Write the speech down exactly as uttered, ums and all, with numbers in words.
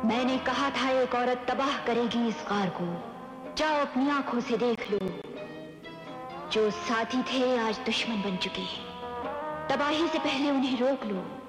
मैंने कहा था एक औरत तबाह करेगी इस गार को। जाओ अपनी आंखों से देख लो। जो साथी थे आज दुश्मन बन चुके हैं। तबाही से पहले उन्हें रोक लो।